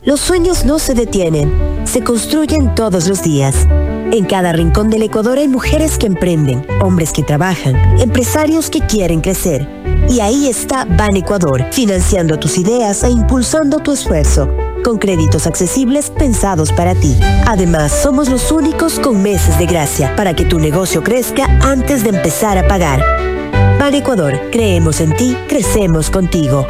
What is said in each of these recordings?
Los sueños no se detienen, se construyen todos los días. En cada rincón del Ecuador hay mujeres que emprenden, hombres que trabajan, empresarios que quieren crecer. Y ahí está Ban Ecuador, financiando tus ideas e impulsando tu esfuerzo, con créditos accesibles pensados para ti. Además, somos los únicos con meses de gracia para que tu negocio crezca antes de empezar a pagar. Ban Ecuador, creemos en ti, crecemos contigo.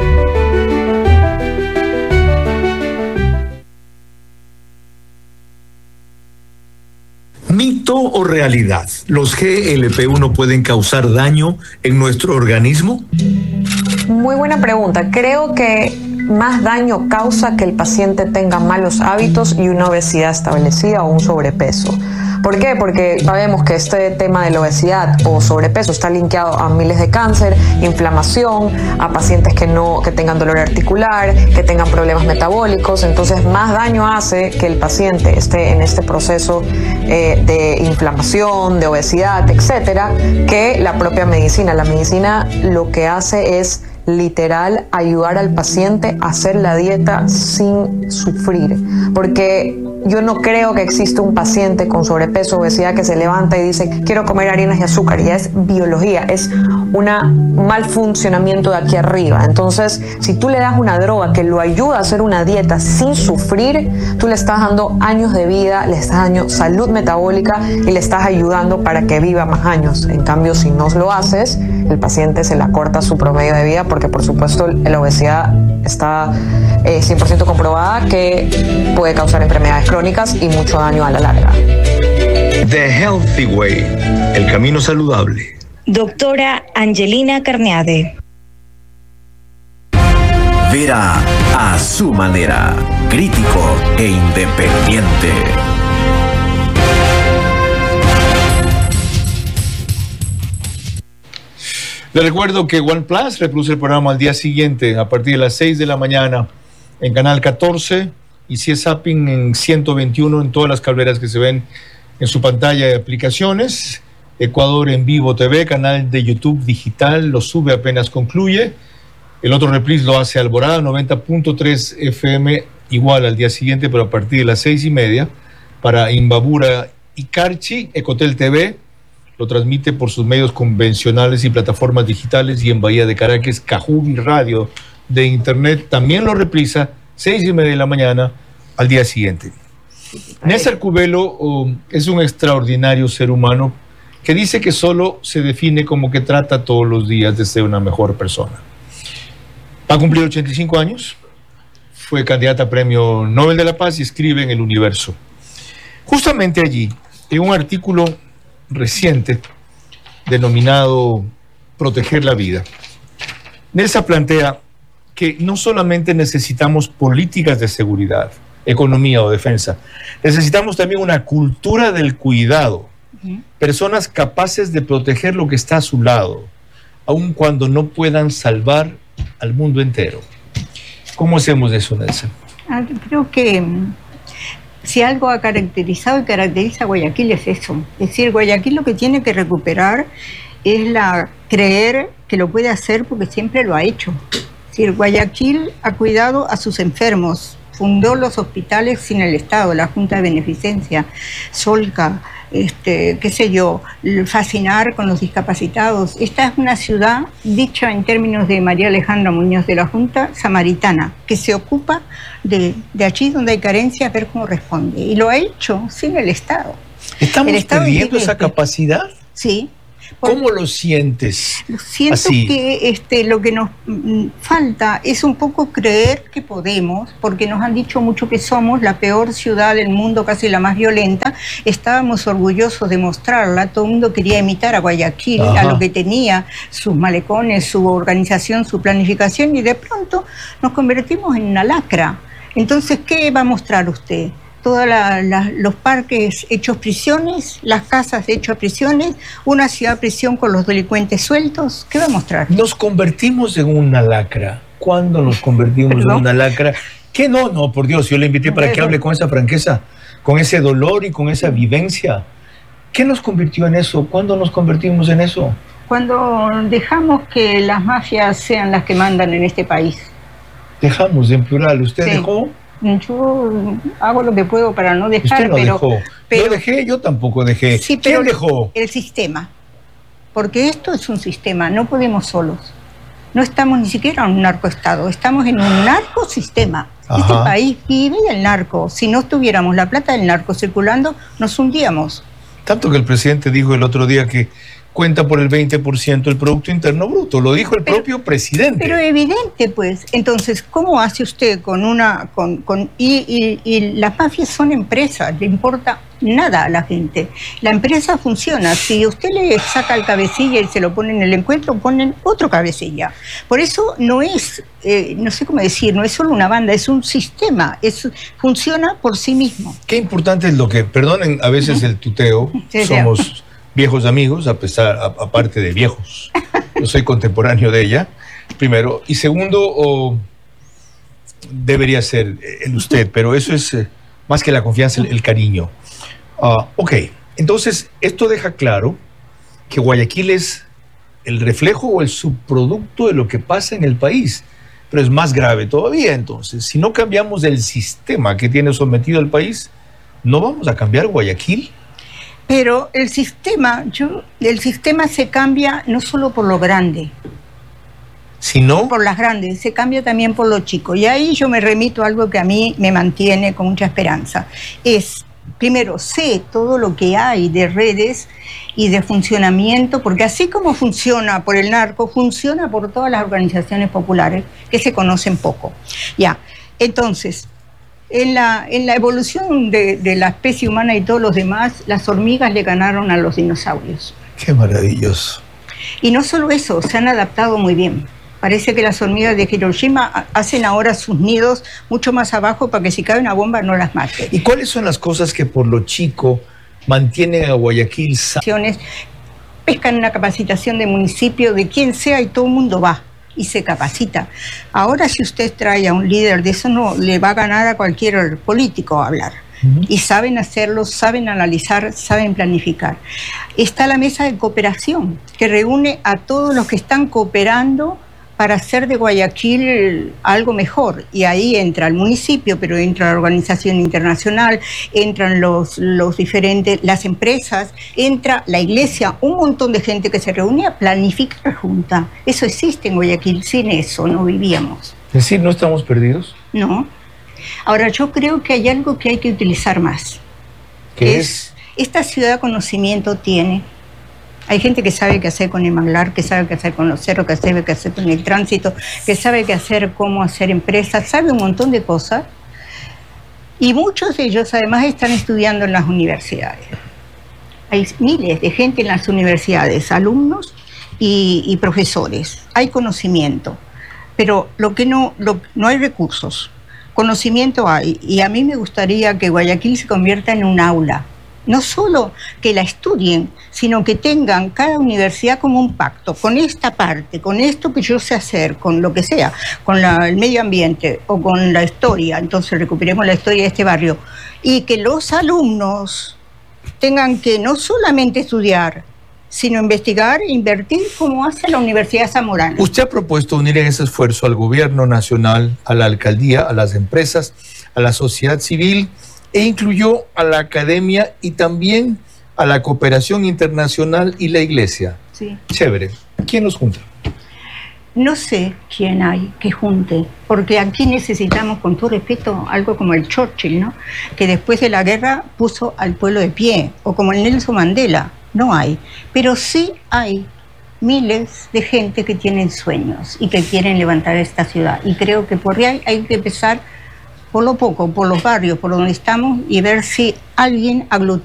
¿Mito o realidad? ¿Los GLP-1 pueden causar daño en nuestro organismo? Muy buena pregunta. Creo que más daño causa que el paciente tenga malos hábitos y una obesidad establecida o un sobrepeso. ¿Por qué? Porque sabemos que este tema de la obesidad o sobrepeso está linkeado a miles de cáncer, inflamación, a pacientes que tengan dolor articular, que tengan problemas metabólicos. Entonces, más daño hace que el paciente esté en este proceso de inflamación, de obesidad, etcétera, que la propia medicina. La medicina lo que hace es literal ayudar al paciente a hacer la dieta sin sufrir, porque yo no creo que exista un paciente con sobrepeso o obesidad que se levanta y dice quiero comer harinas y azúcar. Ya es biología, es un mal funcionamiento de aquí arriba. Entonces, si tú le das una droga que lo ayuda a hacer una dieta sin sufrir, tú le estás dando años de vida, le estás dando salud metabólica y le estás ayudando para que viva más años. En cambio, si no lo haces, el paciente se le acorta su promedio de vida, porque por supuesto la obesidad está 100% comprobada que puede causar enfermedades crónicas y mucho daño a la larga. The Healthy Way, el camino saludable. Doctora Angelina Carneade. Vera a su manera, crítico e independiente. Les recuerdo que OnePlus reproduce el programa al día siguiente a partir de las 6 de la mañana en Canal 14 y si es zapping en 121 en todas las cableras que se ven en su pantalla de aplicaciones. Ecuador en Vivo TV, canal de YouTube digital, lo sube apenas concluye. El otro reprise lo hace Alborada 90.3 FM, igual al día siguiente, pero a partir de las 6:30 para Imbabura y Carchi. Ecotel TV lo transmite por sus medios convencionales y plataformas digitales, y en Bahía de Caracas, Cajubi Radio de Internet también lo reprisa 6:30 de la mañana al día siguiente. Néstor Cubelo es un extraordinario ser humano que dice que solo se define como que trata todos los días de ser una mejor persona. Va a cumplir 85 años, fue candidata a Premio Nobel de la Paz y escribe en El Universo. Justamente allí, en un artículo reciente denominado Proteger la Vida, Nelsa plantea que no solamente necesitamos políticas de seguridad, economía o defensa, necesitamos también una cultura del cuidado, personas capaces de proteger lo que está a su lado, aun cuando no puedan salvar al mundo entero. ¿Cómo hacemos eso, Nelsa? Creo que si algo ha caracterizado y caracteriza a Guayaquil es eso. Es decir, Guayaquil lo que tiene que recuperar es creer que lo puede hacer porque siempre lo ha hecho. Es decir, Guayaquil ha cuidado a sus enfermos, fundó los hospitales sin el Estado, la Junta de Beneficencia, Solca, qué sé yo, fascinar con los discapacitados. Esta es una ciudad, dicha en términos de María Alejandra Muñoz de la Junta, samaritana, que se ocupa de allí donde hay carencias, ver cómo responde. Y lo ha hecho sin el Estado. ¿Estamos perdiendo esa capacidad? Sí. ¿Cómo lo sientes? Siento así? Que lo que nos falta es un poco creer que podemos, porque nos han dicho mucho que somos la peor ciudad del mundo, casi la más violenta. Estábamos orgullosos de mostrarla, todo el mundo quería imitar a Guayaquil, a lo que tenía, sus malecones, su organización, su planificación, y de pronto nos convertimos en una lacra. Entonces, ¿qué va a mostrar usted? Todos los parques hechos prisiones, las casas hechas prisiones, una ciudad prisión con los delincuentes sueltos. ¿Qué va a mostrar? Nos convertimos en una lacra. ¿Cuándo nos convertimos en una lacra? ¿Qué no, por Dios, yo le invité para que hable con esa franqueza, con ese dolor y con esa vivencia. ¿Qué nos convirtió en eso? ¿Cuándo nos convertimos en eso? Cuando dejamos que las mafias sean las que mandan en este país. Dejamos, en plural. ¿Usted dejó? Yo hago lo que puedo para no dejar, Usted no dejó. pero Yo dejé, yo tampoco dejé. sí, ¿Quién pero dejó? el sistema. Porque esto es un sistema, no podemos solos. No estamos ni siquiera en un narcoestado, estamos en un narcosistema. Ajá. Este país vive del narco. Si no tuviéramos la plata del narco circulando, nos hundíamos. Tanto que el presidente dijo el otro día que cuenta por el 20% del Producto Interno Bruto. Lo dijo el propio presidente. Pero evidente, pues. Entonces, ¿cómo hace usted con una... Y las mafias son empresas, le importa nada a la gente. La empresa funciona. Si usted le saca el cabecilla y se lo pone en el encuentro, ponen otro cabecilla. Por eso no es, no sé cómo decir, no es solo una banda, es un sistema. Funciona por sí mismo. Qué importante es lo que, perdonen a veces el tuteo, Sí, somos viejos amigos, aparte de viejos. Yo soy contemporáneo de ella, primero. Y segundo, debería ser el usted, pero eso es más que la confianza, el cariño. Ok, entonces esto deja claro que Guayaquil es el reflejo o el subproducto de lo que pasa en el país. Pero es más grave todavía, entonces. Si no cambiamos el sistema que tiene sometido el país, ¿no vamos a cambiar Guayaquil? Pero el sistema se cambia no solo por lo grande, sino por las grandes, se cambia también por lo chico. Y ahí yo me remito a algo que a mí me mantiene con mucha esperanza. Primero, sé todo lo que hay de redes y de funcionamiento, porque así como funciona por el narco, funciona por todas las organizaciones populares que se conocen poco. Ya, entonces, en la evolución de la especie humana y todos los demás, las hormigas le ganaron a los dinosaurios. Qué maravilloso. Y no solo eso, se han adaptado muy bien. Parece que las hormigas de Hiroshima hacen ahora sus nidos mucho más abajo para que si cae una bomba no las mate. ¿Y cuáles son las cosas que por lo chico mantienen a Guayaquil sano? Pescan una capacitación de municipio, de quien sea, y todo el mundo va y se capacita. Ahora, si usted trae a un líder de eso, no le va a ganar a cualquier político a hablar. Y saben hacerlo, saben analizar, saben planificar. Está la mesa de cooperación, que reúne a todos los que están cooperando para hacer de Guayaquil algo mejor. Y ahí entra el municipio, pero entra la organización internacional, entran los diferentes, las empresas, entra la iglesia, un montón de gente que se reúne a planificar junta. Eso existe en Guayaquil, sin eso no vivíamos. Es decir, ¿no estamos perdidos? No. Ahora, yo creo que hay algo que hay que utilizar más. ¿Qué es? Esta ciudad conocimiento tiene. Hay gente que sabe qué hacer con el manglar, que sabe qué hacer con los cerros, que sabe qué hacer con el tránsito, que sabe qué hacer, cómo hacer empresas, sabe un montón de cosas. Y muchos de ellos además están estudiando en las universidades. Hay miles de gente en las universidades, alumnos y profesores. Hay conocimiento, pero no hay recursos. Conocimiento hay, y a mí me gustaría que Guayaquil se convierta en un aula. No solo que la estudien, sino que tengan cada universidad como un pacto, con esta parte, con esto que yo sé hacer, con lo que sea, con el medio ambiente o con la historia, entonces recuperemos la historia de este barrio, y que los alumnos tengan que no solamente estudiar, sino investigar e invertir como hace la Universidad Zamorana. Usted ha propuesto unir en ese esfuerzo al gobierno nacional, a la alcaldía, a las empresas, a la sociedad civil, e incluyó a la academia y también a la cooperación internacional y la iglesia. Sí. Chévere. ¿Quién nos junta? No sé quién hay que junte, porque aquí necesitamos, con todo respeto, algo como el Churchill, ¿no? Que después de la guerra puso al pueblo de pie, o como el Nelson Mandela. No hay, pero sí hay miles de gente que tienen sueños y que quieren levantar esta ciudad. Y creo que por ahí hay que empezar por lo poco, por los barrios, por donde estamos, y ver si alguien aglutina